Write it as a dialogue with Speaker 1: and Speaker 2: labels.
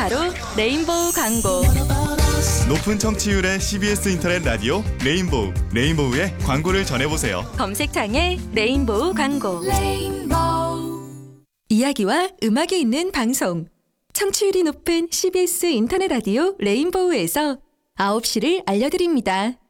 Speaker 1: 바로 레인보우 광고.
Speaker 2: 높은 청취율의 CBS 인터넷 라디오 레인보우. 레인보우의 광고를 전해보세요.
Speaker 1: 검색창에 레인보우 광고. 이야기와 음악이 있는 방송. 청취율이 높은 CBS 인터넷 라디오 레인보우에서 9시를 알려드립니다.